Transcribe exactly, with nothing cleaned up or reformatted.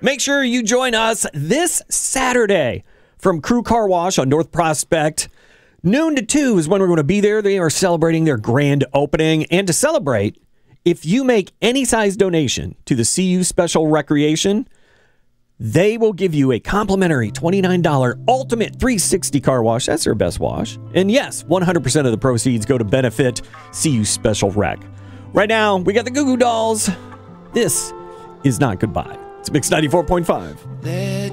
Make sure you join us this Saturday from Crew Car Wash on North Prospect. Noon to two is when we're going to be there. They are celebrating their grand opening. And to celebrate, if you make any size donation to the C U Special Recreation, they will give you a complimentary twenty-nine dollars Ultimate three sixty car wash. That's their best wash. And yes, one hundred percent of the proceeds go to benefit C U Special Rec. Right now, we got the Goo Goo Dolls. This is not goodbye. It's Mix ninety-four point five.